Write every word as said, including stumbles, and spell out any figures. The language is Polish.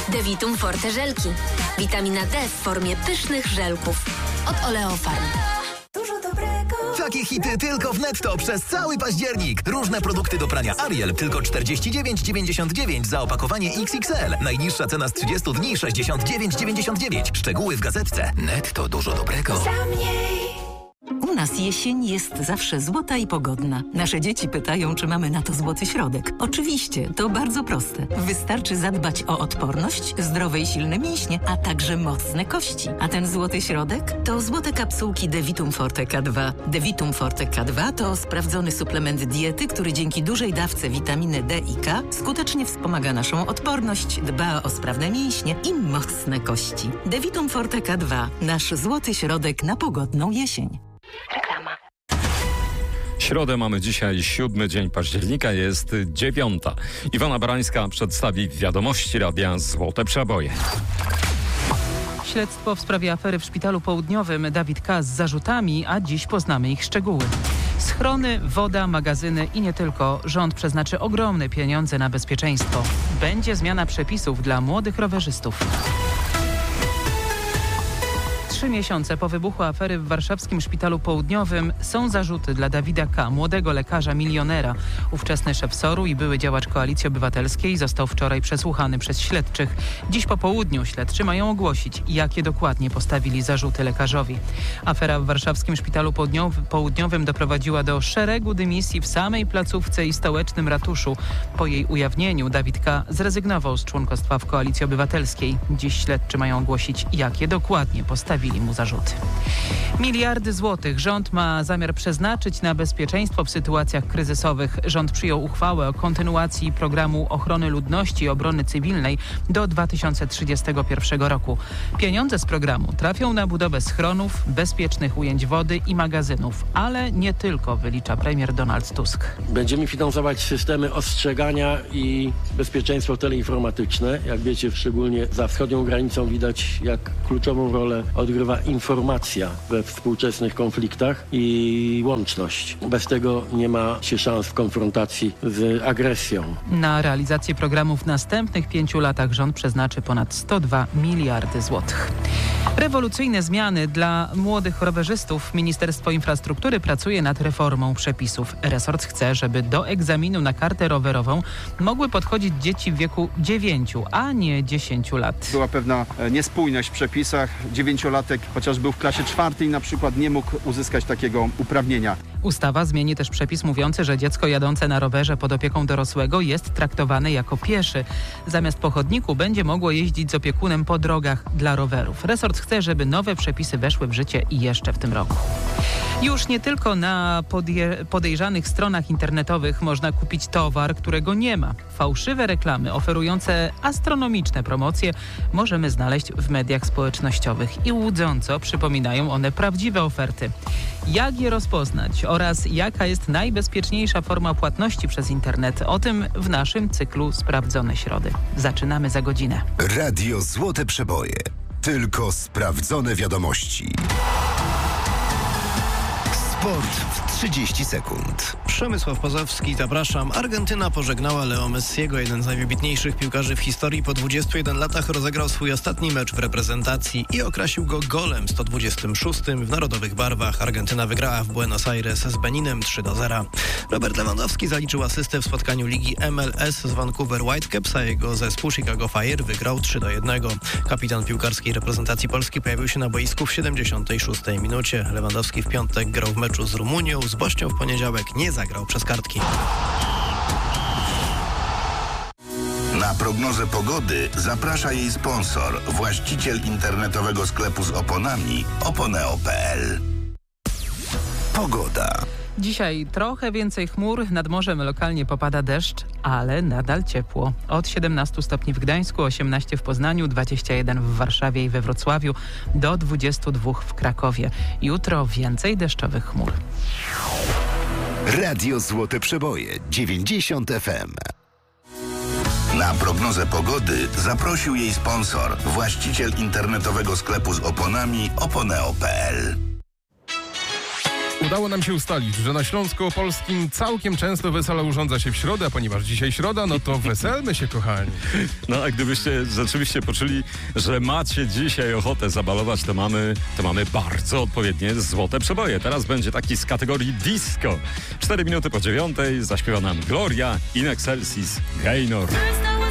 Devitum Forte żelki. Witamina D w formie pysznych żelków. Od Oleofarm. Dużo dobrego. Takie hity tylko w Netto przez cały październik. Różne produkty do prania Ariel tylko czterdzieści dziewięć dziewięćdziesiąt dziewięć za opakowanie X X L. Najniższa cena z trzydziestu dni sześćdziesiąt dziewięć dziewięćdziesiąt dziewięć. Szczegóły w gazetce. Netto, dużo dobrego. Za mniej. U nas jesień jest zawsze złota i pogodna. Nasze dzieci pytają, czy mamy na to złoty środek. Oczywiście, to bardzo proste. Wystarczy zadbać o odporność, zdrowe i silne mięśnie, a także mocne kości. A ten złoty środek to złote kapsułki Devitum Forte K dwa. Devitum Forte K dwa to sprawdzony suplement diety, który dzięki dużej dawce witaminy D i K skutecznie wspomaga naszą odporność, dba o sprawne mięśnie i mocne kości. Devitum Forte K dwa. Nasz złoty środek na pogodną jesień. Reklama. Środę mamy dzisiaj, siódmy dzień października, jest dziewiąta. Iwona Barańska przedstawi wiadomości Radia Złote Przeboje. Śledztwo w sprawie afery w Szpitalu Południowym. Dawid K. z zarzutami, a dziś poznamy ich szczegóły. Schrony, woda, magazyny i nie tylko. Rząd przeznaczy ogromne pieniądze na bezpieczeństwo. Będzie zmiana przepisów dla młodych rowerzystów. Trzy miesiące po wybuchu afery w warszawskim Szpitalu Południowym są zarzuty dla Dawida K., młodego lekarza milionera. Ówczesny szef soru i były działacz Koalicji Obywatelskiej został wczoraj przesłuchany przez śledczych. Dziś po południu śledczy mają ogłosić, jakie dokładnie postawili zarzuty lekarzowi. Afera w warszawskim Szpitalu Południowym doprowadziła do szeregu dymisji w samej placówce i stołecznym ratuszu. Po jej ujawnieniu Dawid K. zrezygnował z członkostwa w Koalicji Obywatelskiej. Dziś śledczy mają ogłosić, jakie dokładnie postawili mu zarzuty. Miliardy złotych rząd ma zamiar przeznaczyć na bezpieczeństwo w sytuacjach kryzysowych. Rząd przyjął uchwałę o kontynuacji programu ochrony ludności i obrony cywilnej do dwa tysiące trzydziestego pierwszego roku. Pieniądze z programu trafią na budowę schronów, bezpiecznych ujęć wody i magazynów, ale nie tylko, wylicza premier Donald Tusk. Będziemy finansować systemy ostrzegania i bezpieczeństwo teleinformatyczne. Jak wiecie, szczególnie za wschodnią granicą widać, jak kluczową rolę odgrywa informacja we współczesnych konfliktach i łączność. Bez tego nie ma się szans w konfrontacji z agresją. Na realizację programu w następnych pięciu latach rząd przeznaczy ponad sto dwa miliardy złotych. Rewolucyjne zmiany dla młodych rowerzystów. Ministerstwo Infrastruktury pracuje nad reformą przepisów. Resort chce, żeby do egzaminu na kartę rowerową mogły podchodzić dzieci w wieku dziewięciu, a nie dziesięciu lat. Była pewna niespójność w przepisach. Dziewięciolatek, chociaż był w klasie czwartej, na przykład nie mógł uzyskać takiego uprawnienia. Ustawa zmieni też przepis mówiący, że dziecko jadące na rowerze pod opieką dorosłego jest traktowane jako pieszy. Zamiast po chodniku będzie mogło jeździć z opiekunem po drogach dla rowerów. Resort chce, żeby nowe przepisy weszły w życie i jeszcze w tym roku. Już nie tylko na podje- podejrzanych stronach internetowych można kupić towar, którego nie ma. Fałszywe reklamy oferujące astronomiczne promocje możemy znaleźć w mediach społecznościowych i łudząco przypominają one prawdziwe oferty. Jak je rozpoznać oraz jaka jest najbezpieczniejsza forma płatności przez internet? O tym w naszym cyklu Sprawdzone Środy. Zaczynamy za godzinę. Radio Złote Przeboje. Tylko sprawdzone wiadomości. Sport w trzydzieści sekund. Przemysław Pozowski, zapraszam. Argentyna pożegnała Leo Messiego, jeden z najwybitniejszych piłkarzy w historii. Po dwudziestu jeden latach rozegrał swój ostatni mecz w reprezentacji i okrasił go golem sto dwudziestym szóstym w narodowych barwach. Argentyna wygrała w Buenos Aires z Beninem trzy do zera. Robert Lewandowski zaliczył asystę w spotkaniu Ligi M L S z Vancouver Whitecaps, a jego zespół Chicago Fire wygrał trzy do jednego. Kapitan piłkarskiej reprezentacji Polski pojawił się na boisku w siedemdziesiątej szóstej minucie. Lewandowski w piątek grał w meczu z Rumunią, z Bośnią w poniedziałek nie zagrał przez kartki. Na prognozę pogody zaprasza jej sponsor, właściciel internetowego sklepu z oponami oponeo kropka pe el. Pogoda. Dzisiaj trochę więcej chmur, nad morzem lokalnie popada deszcz, ale nadal ciepło. Od siedemnastu stopni w Gdańsku, osiemnaście w Poznaniu, dwadzieścia jeden w Warszawie i we Wrocławiu, do dwudziestu dwóch w Krakowie. Jutro więcej deszczowych chmur. Radio Złote Przeboje, dziewięćdziesiąt F M. Na prognozę pogody zaprosił jej sponsor, właściciel internetowego sklepu z oponami oponeo kropka pe el. Udało nam się ustalić, że na Śląsku Opolskim całkiem często wesele urządza się w środę, a ponieważ dzisiaj środa, no to weselmy się, kochani. No a gdybyście rzeczywiście poczuli, że macie dzisiaj ochotę zabalować, to mamy, to mamy bardzo odpowiednie złote przeboje. Teraz będzie taki z kategorii disco. Cztery minuty po dziewiątej zaśpiewa nam Gloria in excelsis Gaynor.